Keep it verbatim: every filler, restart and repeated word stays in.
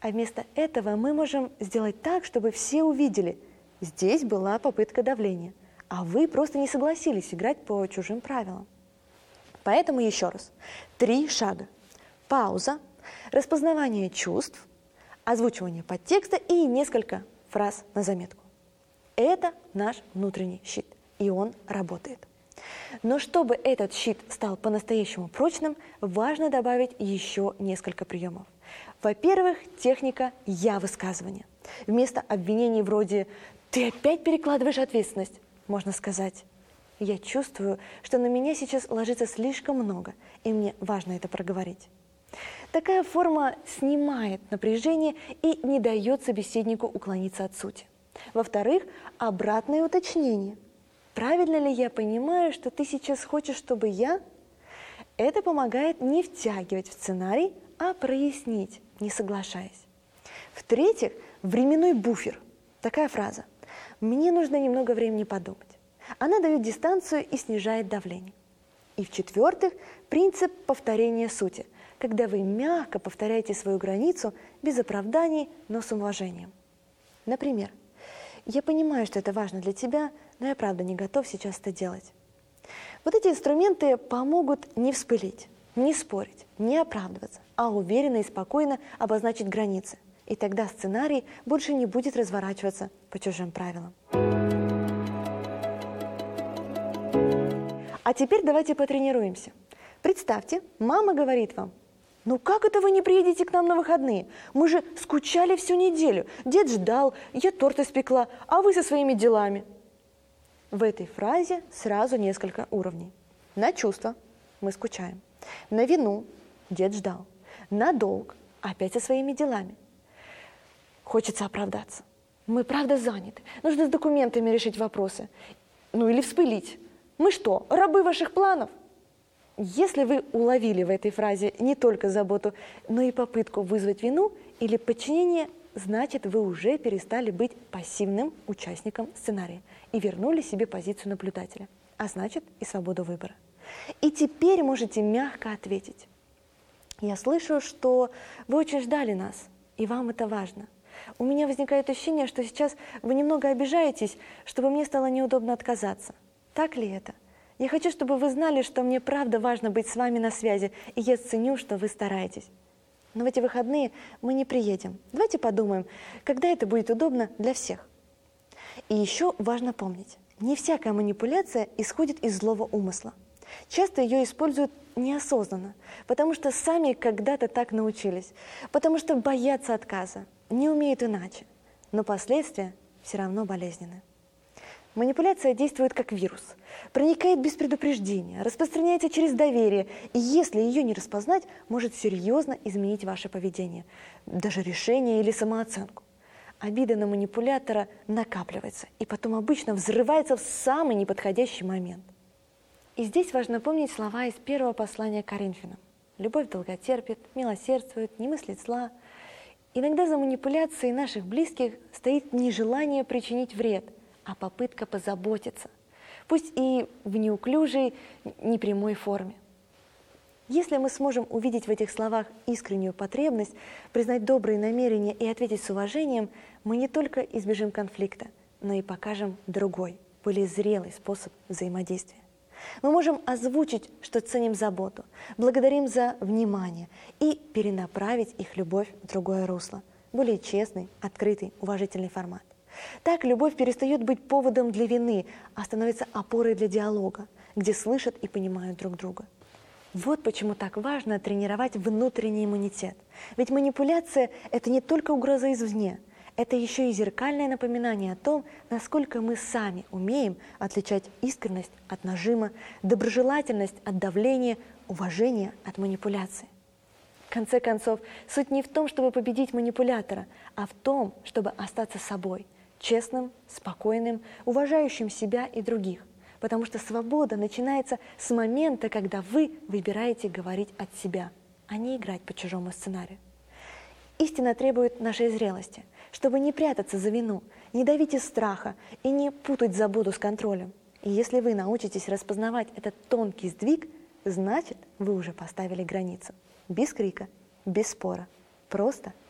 А вместо этого мы можем сделать так, чтобы все увидели: здесь была попытка давления, а вы просто не согласились играть по чужим правилам. Поэтому еще раз. Три шага. Пауза, распознавание чувств, озвучивание подтекста и несколько фраз на заметку. Это наш внутренний щит, и он работает. Но чтобы этот щит стал по-настоящему прочным, важно добавить еще несколько приемов. Во-первых, техника «я-высказывания». Вместо обвинений вроде «ты опять перекладываешь ответственность», можно сказать: «Я чувствую, что на меня сейчас ложится слишком много, и мне важно это проговорить». Такая форма снимает напряжение и не дает собеседнику уклониться от сути. Во-вторых, обратное уточнение. «Правильно ли я понимаю, что ты сейчас хочешь, чтобы я…» Это помогает не втягивать в сценарий, а прояснить, не соглашаясь. В-третьих, временной буфер. Такая фраза: «Мне нужно немного времени подумать». Она дает дистанцию и снижает давление. И в-четвертых, принцип повторения сути, когда вы мягко повторяете свою границу без оправданий, но с уважением. Например: «Я понимаю, что это важно для тебя, но я правда не готов сейчас это делать». Вот эти инструменты помогут не вспылить, не спорить, не оправдываться, а уверенно и спокойно обозначить границы. И тогда сценарий больше не будет разворачиваться по чужим правилам. А теперь давайте потренируемся. Представьте, мама говорит вам: «Ну как это вы не приедете к нам на выходные? Мы же скучали всю неделю. Дед ждал, я торт испекла, а вы со своими делами». В этой фразе сразу несколько уровней. На чувства – мы скучаем. На вину – дед ждал. На долг – опять со своими делами. Хочется оправдаться. Мы правда заняты. Нужно с документами решить вопросы. Ну или вспылить. Мы что, рабы ваших планов? Если вы уловили в этой фразе не только заботу, но и попытку вызвать вину или подчинение, значит, вы уже перестали быть пассивным участником сценария и вернули себе позицию наблюдателя, а значит и свободу выбора. И теперь можете мягко ответить: «Я слышу, что вы очень ждали нас, и вам это важно. У меня возникает ощущение, что сейчас вы немного обижаетесь, чтобы мне стало неудобно отказаться. Так ли это? Я хочу, чтобы вы знали, что мне правда важно быть с вами на связи, и я ценю, что вы стараетесь. Но в эти выходные мы не приедем. Давайте подумаем, когда это будет удобно для всех». И еще важно помнить: не всякая манипуляция исходит из злого умысла. Часто ее используют неосознанно, потому что сами когда-то так научились, потому что боятся отказа, не умеют иначе, но последствия все равно болезненны. Манипуляция действует как вирус, проникает без предупреждения, распространяется через доверие, и если ее не распознать, может серьезно изменить ваше поведение, даже решение или самооценку. Обида на манипулятора накапливается и потом обычно взрывается в самый неподходящий момент. И здесь важно помнить слова из первого послания к Коринфянам. «Любовь долготерпит, милосердствует, не мыслит зла». Иногда за манипуляцией наших близких стоит не желание причинить вред, а попытка позаботиться, пусть и в неуклюжей, непрямой форме. Если мы сможем увидеть в этих словах искреннюю потребность, признать добрые намерения и ответить с уважением, мы не только избежим конфликта, но и покажем другой, более зрелый способ взаимодействия. Мы можем озвучить, что ценим заботу, благодарим за внимание и перенаправить их любовь в другое русло, более честный, открытый, уважительный формат. Так любовь перестает быть поводом для вины, а становится опорой для диалога, где слышат и понимают друг друга. Вот почему так важно тренировать внутренний иммунитет. Ведь манипуляция – это не только угроза извне, это еще и зеркальное напоминание о том, насколько мы сами умеем отличать искренность от нажима, доброжелательность от давления, уважение от манипуляции. В конце концов, суть не в том, чтобы победить манипулятора, а в том, чтобы остаться собой, честным, спокойным, уважающим себя и других. Потому что свобода начинается с момента, когда вы выбираете говорить от себя, а не играть по чужому сценарию. Истина требует нашей зрелости, чтобы не прятаться за вину, не давить из страха и не путать заботу с контролем. И если вы научитесь распознавать этот тонкий сдвиг, значит, вы уже поставили границу. Без крика, без спора, просто